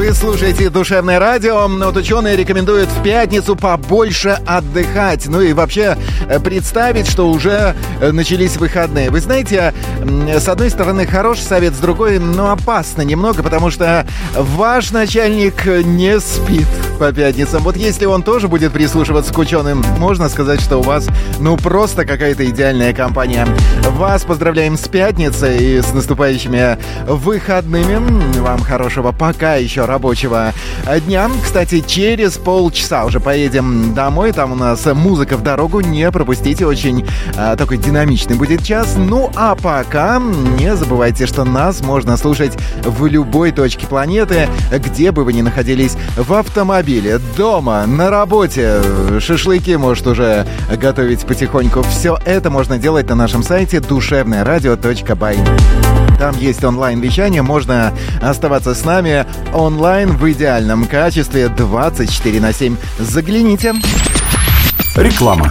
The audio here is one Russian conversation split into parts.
Вы слушаете «Душевное радио». Вот ученые рекомендуют в пятницу побольше отдыхать. Ну и вообще представить, что уже начались выходные. Вы знаете, с одной стороны хороший совет, с другой, опасно немного, потому что ваш начальник не спит по пятницам. Вот если он тоже будет прислушиваться к ученым, можно сказать, что у вас, просто какая-то идеальная компания. Вас поздравляем с пятницей и с наступающими выходными. Вам хорошего пока еще рабочего дня. Кстати, через полчаса уже поедем домой. Там у нас музыка в дорогу. Не пропустите. Очень такой динамичный будет час. Ну, а пока не забывайте, что нас можно слушать в любой точке планеты, где бы вы ни находились, в автомобиле, дома, на работе. Шашлыки, может, уже готовить потихоньку. Все это можно делать на нашем сайте душевнорадио.бай. Там есть онлайн-вещание, можно оставаться с нами онлайн в идеальном качестве 24/7. Загляните. Реклама.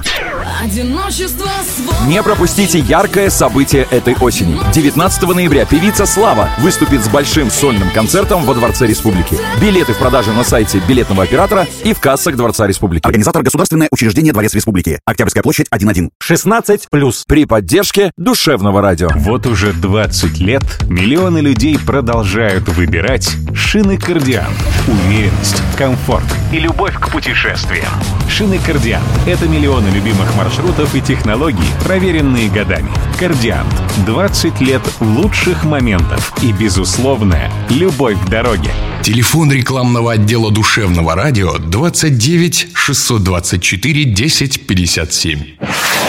Не пропустите яркое событие этой осени. 19 ноября певица Слава выступит с большим сольным концертом во Дворце Республики. Билеты в продаже на сайте билетного оператора и в кассах Дворца Республики. Организатор — Государственное учреждение Дворец Республики. Октябрьская площадь, 1-1. 16+. При поддержке Душевного радио. Вот уже 20 лет миллионы людей продолжают выбирать шины Кардиант. Уверенность, комфорт и любовь к путешествиям. Шины Кардиант — это миллионы любимых маршрутов и технологий, проверенные годами. Кардиант. 20 лет лучших моментов и безусловная любовь к дороге. Телефон рекламного отдела Душевного радио 29 624 10 57.